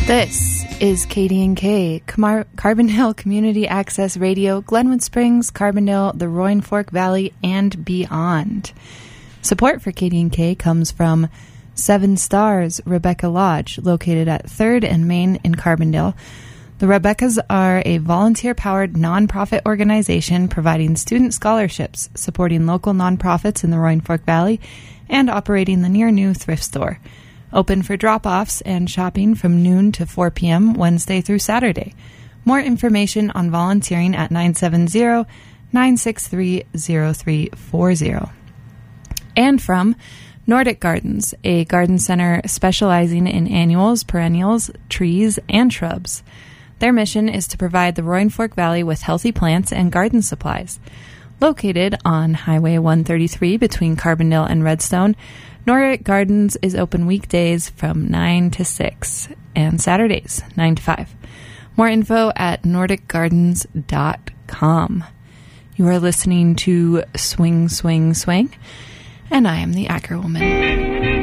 This is KDNK, Carbondale Community Access Radio, Glenwood Springs, Carbondale, the Roaring Fork Valley, and beyond. Support for KDNK comes from 7 Stars Rebecca Lodge, located at 3rd and Main in Carbondale. The Rebeccas are a volunteer-powered nonprofit organization providing student scholarships, supporting local nonprofits in the Roaring Fork Valley, and operating the near-new thrift store. Open for drop-offs and shopping from noon to 4 p.m. Wednesday through Saturday. More information on volunteering at 970-963-0340. And from Nordic Gardens, a garden center specializing in annuals, perennials, trees, and shrubs. Their mission is to provide the Roaring Fork Valley with healthy plants and garden supplies. Located on Highway 133 between Carbondale and Redstone, Nordic Gardens is open weekdays from 9 to 6 and Saturdays 9 to 5. More info at nordicgardens.com. You are listening to Swing, Swing, Swing, and I am the Acker Woman.